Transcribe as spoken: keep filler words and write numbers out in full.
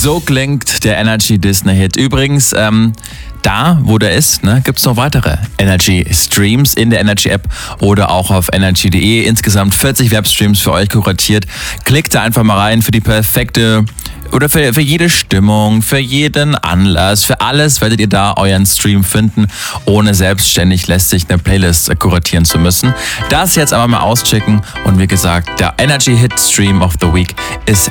So klingt der Energy Disney Hit. Übrigens, ähm, da, wo der ist, ne, gibt es noch weitere Energy Streams in der Energy App oder auch auf energy punkt de. Insgesamt vierzig Webstreams für euch kuratiert. Klickt da einfach mal rein für die perfekte oder für, für jede Stimmung, für jeden Anlass, für alles werdet ihr da euren Stream finden, ohne selbstständig lästig eine Playlist kuratieren zu müssen. Das jetzt aber mal auschecken und wie gesagt, der Energy Hit Stream of the Week ist